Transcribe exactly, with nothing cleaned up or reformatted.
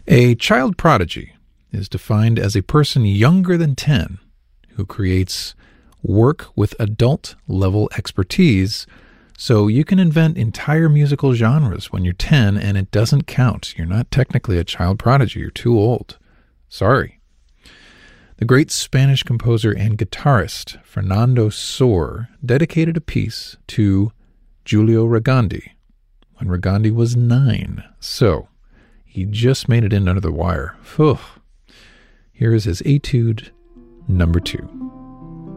A child prodigy is defined as a person younger than ten who creates work with adult-level expertise, so you can invent entire musical genres when you're ten and it doesn't count. You're not technically a child prodigy. You're too old. Sorry. The great Spanish composer and guitarist Fernando Sor dedicated a piece to Giulio Regandi when Regandi was nine. So, he just made it in under the wire. Phew. Here is his Etude number two.